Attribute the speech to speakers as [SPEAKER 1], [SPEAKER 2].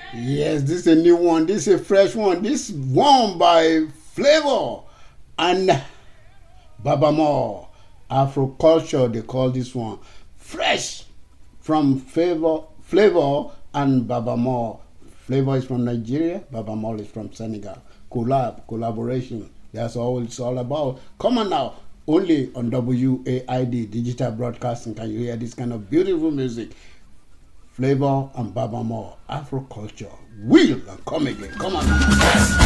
[SPEAKER 1] Yes, this is a new one. This is a fresh one. This one by Flavor and Babamore. Afro culture, they call this one. Fresh from Flavor and Babamore. Flavor is from Nigeria. Babamore is from Senegal. Collaboration. That's all it's all about. Come on now. Only on WAID Digital Broadcasting can you hear this kind of beautiful music. Flavor and Babamore, Afro culture. Will and come again. Come on now.